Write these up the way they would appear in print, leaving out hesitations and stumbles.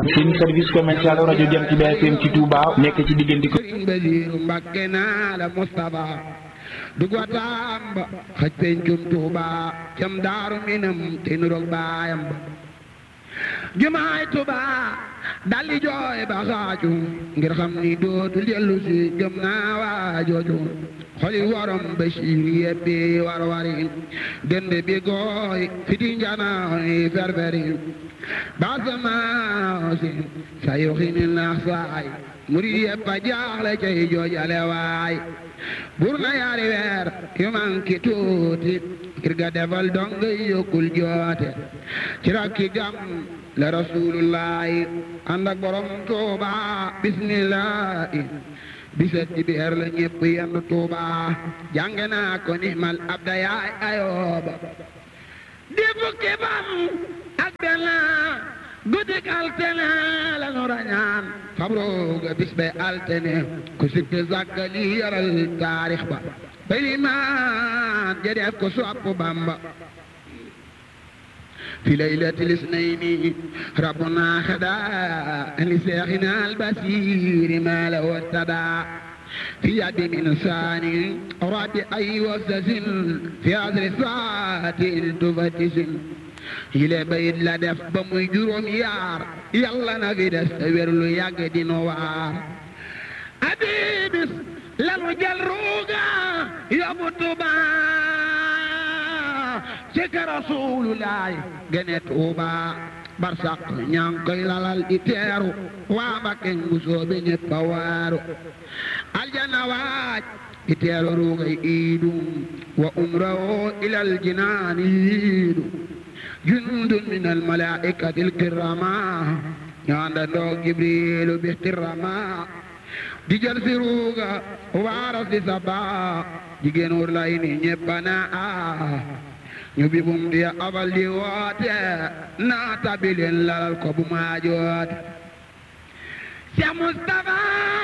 seen service commercial rajo Jant bi FM ci Touba nekk ci diggante ko Sëriñ Basiiru Mbàkke naa la Mustafa dugwatam ba xaj pencum Touba cam daaru minam te nuroog baayam ba jumaay Touba dalli jooy ba xaaju ngir xam ni dootul dellu si gëm naa waa jooju xoli warom Basiir yebbi warwari dende bi gooy fiti njanaaw ferferi basamaasi sayuxini nax saay murid yeppa jaaxle cay joojale waay bur na yaari weer yu manki tuuti ngir ga defal donga yokkul joote ci rakki gam la rasulullahi ànd ak borom Tuuba bismillahi bisat di beer la ñépp yenn Tuuba jànge naa ko ni mal abda yaay ayooba di fukki fan ak benn guddik altene la nu rañaan fabrooga bis be altene ku sikki zakkali yaral taarix ba belimaan ja def ko sopp Bamba في ليلة الاثنين ربنا خدا لشيخنا البصير ما له ارتدى في يد من ثاني رابع وسس في عذر ساعة تفتش إلى بيت لا دف بمي جروم يار يلا نفي دستوير لو ياك دي نوار أبيبس لنو جل روغا يبطبا ceka Rasulullaay gene Tuuba barsak ñaan koy lalal di teeru waa Mbakke bu soobe ñépp a waaru aljana waaj di teeru ruugay iidu wa umrahu ilal jinaani yiidu jundun min al malaa'ikati al kirama ñaanda ndoog Jibriilu bi kirama di jël si ruuga waaras di saba jigéen wur lay ni ñépp a naa ñu bi bum di abal di woote naata bi leen lalal ko bu maa joote Cheikh Moustapha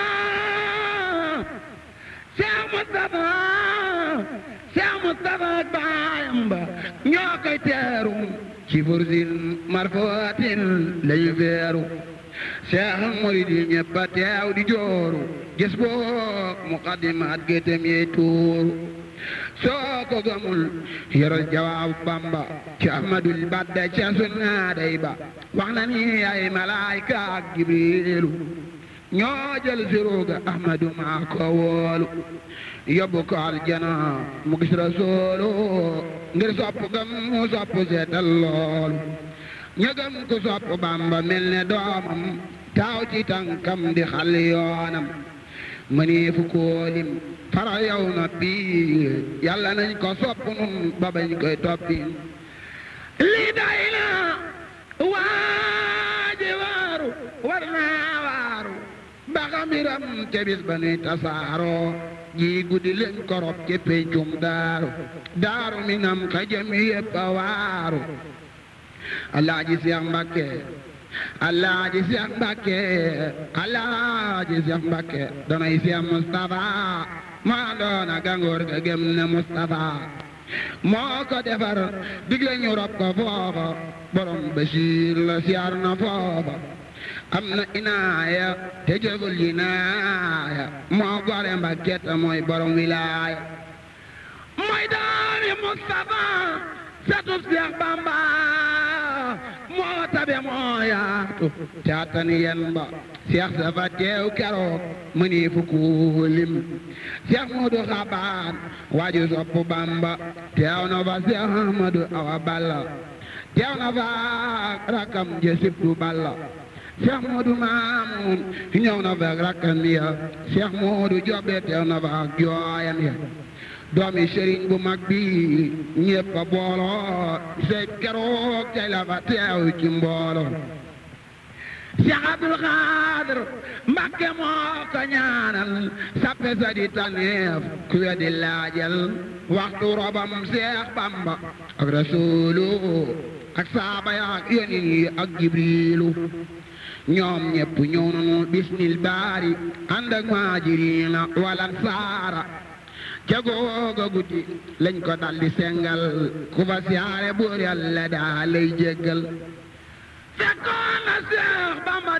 Cheikh Moustapha Cheikh Moustapha ak baayam ba ñoo koy teeru ci fursin marfootin lañu feeru Cheikh murid yi ñépp a teew di jooru gis boog muqaddimaat gétem yey tuuru soo ko gëmul yoral jawaabu Bamba ci Ahmadul Badda ca sunna day ba wax na ni ay malaayka ak Jibriilu ñoo jël siruga Ahmadu maa ko woolu yóbbu ko aljana mu gis Rasuulu ngir sopp gam mu sopp seetal loolu ña gëm ko sopp Bamba mel ne doomam taaw ci tànkam di xal yoonam mënee fu koolim fara yow na bii yàlla nañ ko sopp nun ba bañ koy toppi lii day na waaji waaru war naa waaru ba xamiram ca bis ba nuy tasaaroo ji guddi leen korop ci pencum daaru minam ka jëm yépp a waaru Alaaji Seex Mbakke Alaaji Seex Mbakke Alaaji Seex Mbakke danay Seex Mustafa maa doona gangoor ga gëm ne Mustafa moo ko defar digle ñu rob ko foofa borom Basiir la siyaar na foofa am na inaaya te jëful jinaaya moo gore Mbakke te mooy borom wilaaya mooy doomi Mustafa satub Seex Bamba moo tabe moo yaatu caatani yen ba Seex safa teew keroog mëni fukku lim Seex Moodu Xabaan waaju sopp Bamba teew na fa Seex Ahmadu Awa Balla teew na fa rakam je sibtu Balla Seex Moodu Maamun ñëw na fa rakam ya Seex Moodu Jobe teew na fa jooyam ya doomi sëriñ bu mag bi ñépp a booloo say keroog tey la fa teew ci mbooloo Cheikh Abdul Xaadir Mbakke moo ko ñaanal sappe sa di taneef ku weddi laajal waxtu robam Seex Bamba ak Rasuulu ak saaba ya ak yonent yi ak Jibriilu ñoom ñépp ñëw nañu bismil baari ànd ak muhaajiriina wal ansaara ca googa guddi lañ ko daldi sengal ku fa siyaare buur Yàlla daa lay jéggal fekkoon na Seex Bamba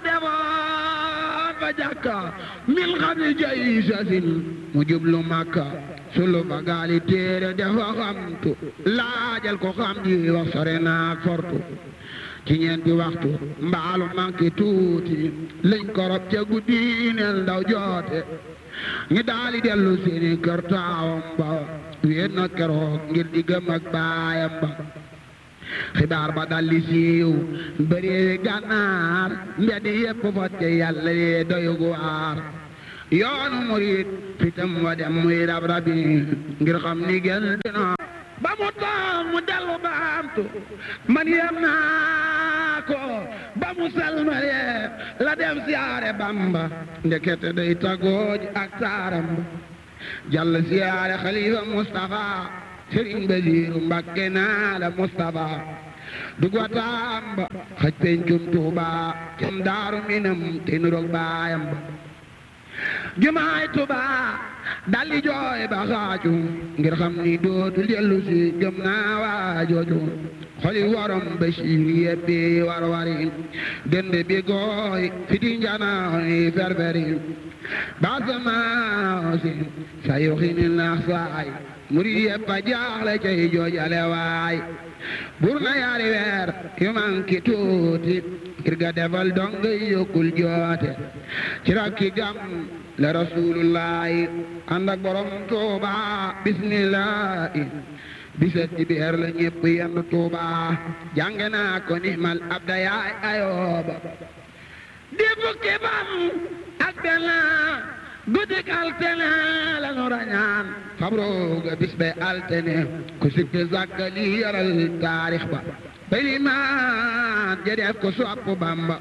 jàkka min xabli jaysasin mu jublu Makka sulu fa gaali téere dafa xamtu laajal ko xam ji wax sore naak fortu ci ñeenti waxtu mbaalu manki tuuti lañ korob ca guddiineel ndaw joote ñu daali dellu seeni kër taawam ba wéet na keroog ngir diggam ak baayam ba xibaar ba dalli siiw bëreewi gànnaar mbeddi yépp fotte yàlla yee doyugu waar yoonu murit fitam wa dem muy rab rabi ngir xam ni gën dina ba mu toog mu dellu baamtu man yem naa ko ba mu salmalee la dem siyaare Bamba ndekete day tagooj ak taaram ba jàll siyaare xalifa Mustafa Sëriñ Basiiru Mbàkke naa la Mustafa dugwa Tamba xaj pencum Tuuba cam Daaru Minam te nuroog baayam ba jumaay Tuuba dalli jooy ba xaaju ngir xam ni dootu dellu si gëm naa waajooju xoli waram Basiir yebbi warwari dende bi gooy fiti njanaayi ferferi basamaasi sa yoxini nax saay murid yépp a jaaxle cay joojale waay bur na yaari weer yu manki tuuti ngir ga defal donga yokkul joote ci rakki gam la rasulullahi ànd ak borom Tuuba bismillahi bisat di beer la ñépp yenn Tuuba jànge naa ko nimal abda yaay ayooba di fukki fan ak benn guddik altene la nu rañaan fabrooga bis be altene ku sikki zakka li yaral taarix ba belimaan jadeef ko sopp Bamba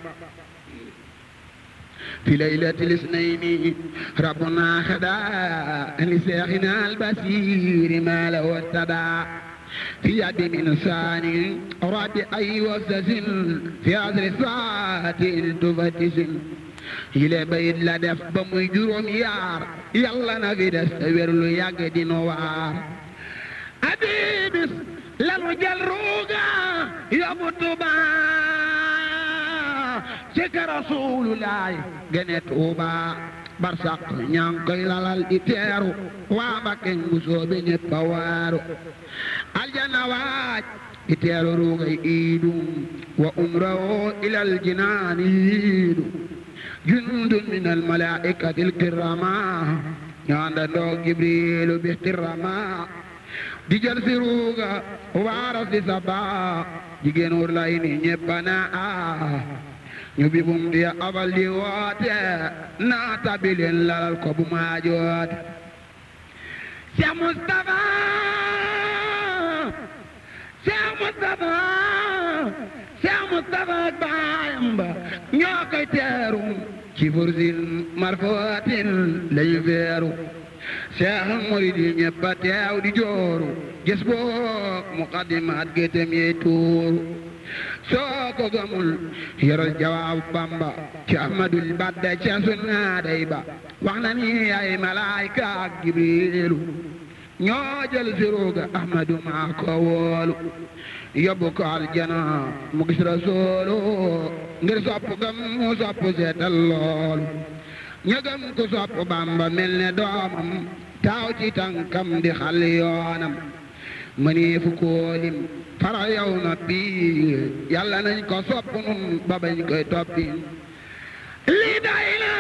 في ليلة الاثنين ربنا خدا لشيخنا البصير ما له ارتدى في يد من ثاني رد أي وسس في عذر ساعة تفتش إلى بيت لا دف بمي جروم يار يلا نفي دستور لو يقد نوار أبيبس لنو جل روغا يبطبا ceka Rasulullaay gene Tuuba barsak ñaan koy lalal di teeru waa Mbakke bu soobe ñépp a waaru aljanna waaj di teeru ruugay iidu wa umrahu ilal jinaani yiidu jundun min al malaa'ikati al kirama ñaanda ndoog Jibriilu bi ihtirama di jël si ruuga waaras di saba jigéen wur lay ni ñépp a naa ñu bi bum di abal di woote naata bi leen lalal ko bu maa joote Cheikh Moustapha Cheikh Moustapha Cheikh Moustapha ak baayam ba ñoo koy teeru ci fursin marfootin lañu feeru Cheikh murid yi ñépp a teew di jooru gis boog muqaddimaat gétem yey tuuru soo ko gëmul yoral jawaabu Bamba ci Ahmadul Badda ca sunna day ba wax na ni ay malaayka ak Jibriilu ñoo jël si ruuga Ahmadu maa ko woolu yóbbu ko aljana mu gis Rasuulu ngir sopp gam mu sopp seetal loolu ñëgam ku sopp Bamba mel ne doomam taaw ci tànkam di xal yoonam mënee fu koolim fara yow na bii yàlla nañ ko sopp nun ba bañ koy toppi lii day na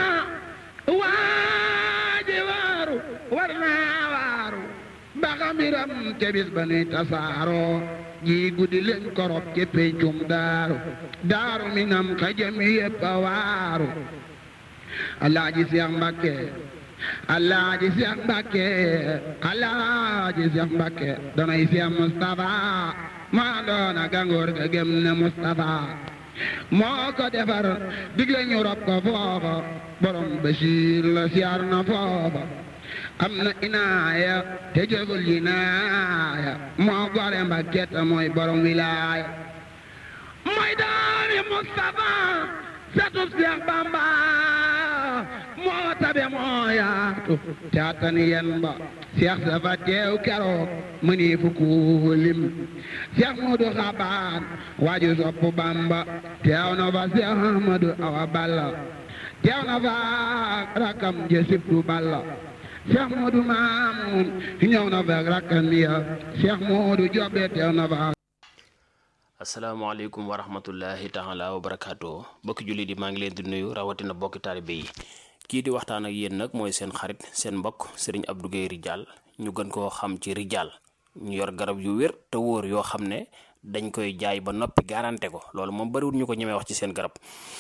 waaji waaru war naa waaru ba xamiram te bis ba nuy tasaaroo ji guddi leen korop ci pencum daaru minam xajam yépp a waaru Alaaji Seex Mbàkke Alaaji Seex Mbàkke Alaaji Seex Mbàkke danay Seex Mustafa maa doona gangoor ga gëm ne Mustafa moo ko defar digle ñu rob ko foofa borom Basiir la siyaar na foofa am na inaaya te jëful jinaaya moo gore Mbàkke te mooy borom wilaaya mooy doomi Mustafa satub Seex Bamba moo tabe moo yaatu te attani yen ba Seex safa teew keroog mënee fu ko lim Seex Moodu Xabaan waaju sopp Bamba teew na fa Seex Ahmadu Awa Balla teew na fa rakam ja sibtu balla Cheikh Modou Mamoun ñëw na fa rakam ya Cheikh Modou Jobe teew na fa. asalaamaaleykum wa rahmatullahi taala wa barakaatu bokki julli di maa ngi leen di nuyu rawatina bokki taalibe yi kii di waxtaan ak yéen nag mooy seen xarit seen mbokk Serigne Abdou Guèye Ridial ñu gën koo xam ci Ridial ñu yor garab yu wér te wóor yoo xam ne dañ koy jaay ba noppi garanté ko loolu moom bariwul ñu ko ñemee wax ci seen garab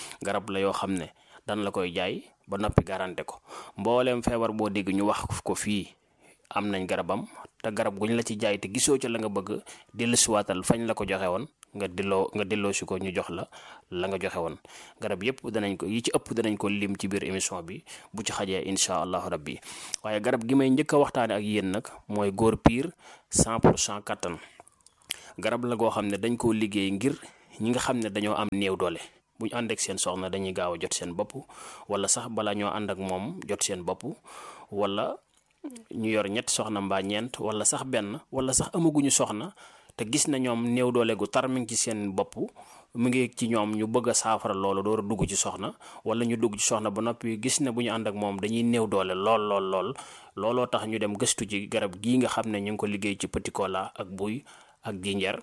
la yoo xam ne dan la koy jaay ba noppi garanté ko mbooleem feebar boo dégg ñu wax ko fii am nañ garabam te garab guñ la ci jaay te gisoo ca la nga bëgg dellusiwaatal fañ la ko joxe woon nga delloo si ko ñu jox la nga joxe woon garab yëpp danañ ko yi ci ëpp danañ ko lim ci biir émission bi bu ci xajee incha allahu rabbi waaye garab gi may njëkk a waxtaane ak yéen nag mooy góor piir 100% kattan garab la goo xam ne dañ koo liggéey ngir ñi nga xam ne dañoo am néew doole bu ñu ànd ak seen soxna dañuy gaaw a jot seen bopp wala sax bala ñoo ànd ak moom jot seen bopp wala ñu yor ñett soxna mbaa ñeent wala sax benn wala sax amaguñu soxna te gis na ñoom néew doole gu tar mi ngi ci seen bopp mu ngi ci ñoom ñu bëgg a saafara loolu door a dugg ci soxna wala ñu dugg ci soxna ba noppi gis ne bu ñu ànd ak moom dañuy néew doole lool looloo tax ñu dem gëstu ci garab gii nga xam ne ñu ngi ko liggéey ci petit cola ak buy ak jinjeer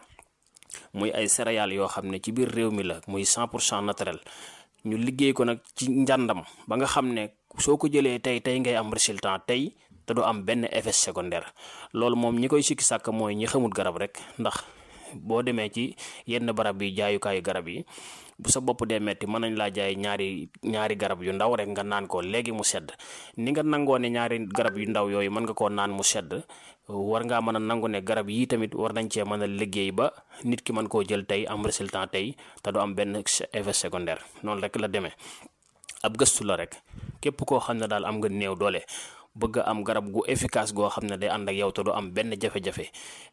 muy ay céréales yoo xam ne ci biir réew mi la muy 100% naturel ñu liggéey ko nag ci njàndam ba nga xam ne soo ko jëlee tey ngay am résultat tey te du am benn effet secondaire loolu moom ñi koy sikki sàkk mooy ñi xamul garab rek ndax boo demee ci yenn barab yi jaayukaayu garab yi bu sa bopp dee metti mën nañ laa jaay ñaari garab yu ndaw rek nga naan ko léegi mu sedd ni nga nangoo ne ñaari garab yu ndaw yooyu mën nga koo naan mu sedd war ngaa mën a nangu ne garab yii tamit war nañ cee mën a liggéey ba nit ki mën koo jël tey am résultat tey te du am benn effet secondaire noonu rek la demee ab gëstu la rek képp koo xam ne daal am nga néew doole bëgg am garab gu efficace goo xam ne day ànd ak yow te du am benn jafe-jafe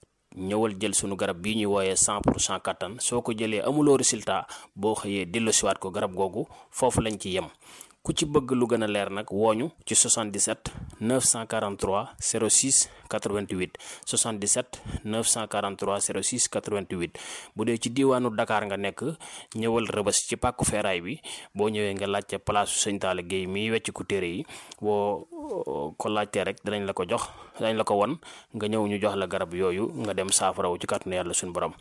ñëwal jël sunu garab bii ñuy wooyee 100% kattan soo ko jëlee amuloo résultat boo xëyee delloosiwaat ko garab googu foofu lañ ci yem ku ci bëgg lu gën a leer nag wooñu ci 77 943 06 88 77 943 06 88 bu dee ci diiwaanu Dakar nga nekk ñëwal Rëbës ci pàkku feeraay bi boo ñëwee nga laajte place Sëñ Talla Guèye miy wecc ku téere yi boo ko laajtee rek danañ la ko jox danañ la ko won nga ñëw ñu jox la garab yooyu nga dem saafarawu ci kàttanu yàlla suñu borom.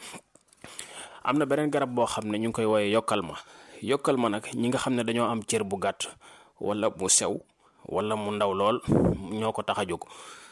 am na beneen garab boo xam ne ñu ngi koy wooyee yokkal ma nag ñi nga xam ne dañoo am cër bu gàtt wala mu sew wala mu ndaw lool ñoo ko tax a jóg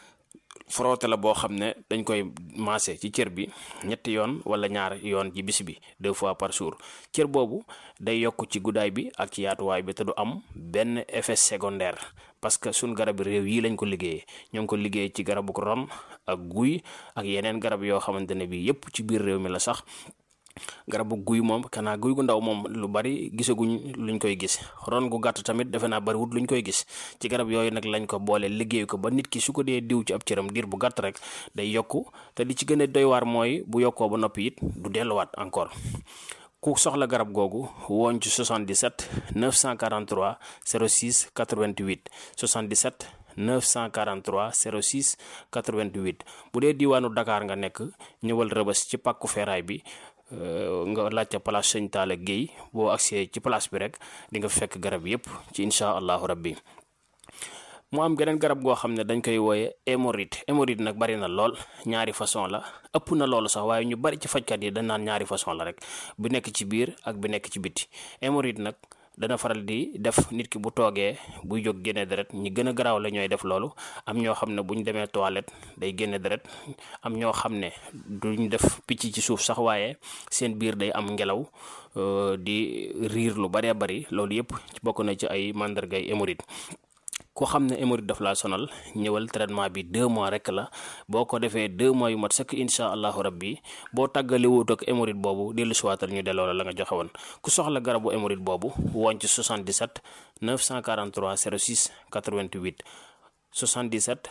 frotté la boo xam ne dañ koy maase ci cër bi ñetti yoon wala ñaar yoon ci bis bi 2 fois par jour cër boobu day yokk ci guddaay bi ak ci yaatuwaay bi te du am benn effet secondaire parce que suñ garab réew yi lañ ko liggéeyee ñoo ngi ko liggéey ci garabu ron ak guy ak yeneen garab yoo xamante ne bi yépp ci biir réew mi la sax garabu guy moom kanaa guy gu ndaw moom lu bari gisaguñ luñ koy gis ron gu gàtt tamit defe naa bariwut luñ koy gis ci garab yooyu nag lañ ko boole liggéey ko ba nit ki su ko dee diw ci ab cëram diir bu gàtt rek day yokku te li ci gën a doy waar mooy bu yokkoo ba noppi it du delluwaat encore ku soxla garab googu woon ci 77 943 06 88 77 943 06 88 bu dee diiwaanu Dakar nga nekk ñëwal Rëbës ci pàkku feeraay bi nga laajte place Sëñ Talla Guèye boo agsee ci place bi rek di nga fekk garab yépp ci incha allahu rabbi mu am geneen garab goo xam ne dañ koy wooye hémorroïde nag bari na lool ñaari façon la ëpp na loolu sax waaye ñu bari ci fajkat yi dañ naan ñaari façon la rek bu nekk ci biir ak bu nekk ci biti hémorroïde nag dana faral di def nit ki bu toogee buy jóg génne deret ñi gën a garaaw la ñooy def loolu am ñoo xam ne bu ñu demee toilette day génne deret am ñoo xam ne duñ def picc ci suuf sax waaye seen biir day am ngelaw di riir lu baree bari loolu yëpp bokk na ci ay màndargay hémorroïde ku xam ne hémorroïde daf laa sonal ñëwal traitement bi 2 mois rek la boo ko defee 2 mois yu mat sëkk incha allahu rabbi boo tàggaliwoot ak hémorroïde boobu dellu siwaatal ñu delloo la nga joxe woon ku soxla garabu hémorroïde boobu woon ci 77 943 06 88 77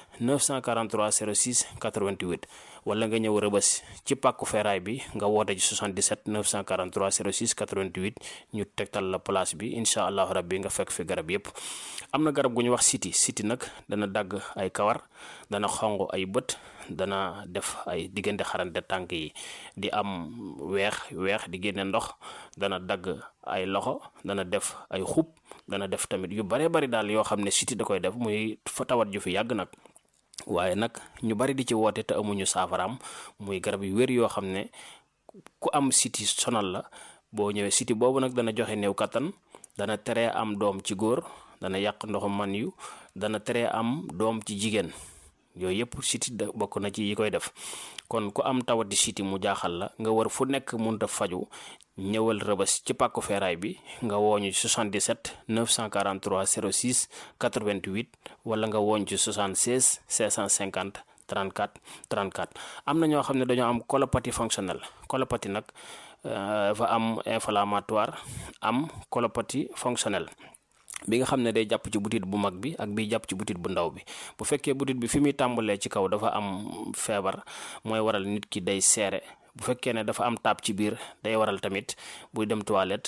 943 06 88 wala nga ñëw Rëbës ci pàkku feeraay bi nga woote ci 77 943 06 88 ñu tegtal la place bi incha allahu rabbi nga fekk fi garab yépp am na garab gu ñu wax siti nag dana dagg ay kawar dana xonq ay bët dana def ay diggante xarante tànk yi di am weex di génne ndox dana dagg ay loxo dana def ay xub dana def tamit yu bare bari daal yoo xam ne siti da koy def muy fa tawat ju fi yàgg nag. waaye nag ñu bari di ci woote te amuñu saafaraam muy garab yu wér yoo xam ne ku am siti sonal la boo ñëwee siti boobu nag dana joxe néew kattan, dana teree am doom ci góor, dana yàq ndoxum man yu, dana teree am doom ci jigéen. yooyu yëpp siti da bokk na ci yi koy def. kon ku am tawati siti mu jaaxal la nga war fu nekk mënut a faju, ñëwal Rëbës ci pàkku feeraay bi nga wooñu 77 943 06 88 wala nga wooñ ci 76 650 34 34. am na ñoo xam ne dañoo am colopathie fonctionnelle. colopathie nag dafa am inflammatoire, am colopathie fonctionnelle bi nga xam ne day jàpp ci butit bu mag bi ak bi jàpp ci butit bu ndaw bi. bu fekkee butit bi fi muy tàmbalee ci kaw dafa am feebar, mooy waral nit ki day seere. bu fekkee ne dafa am taab ci biir day waral tamit buy dem toilette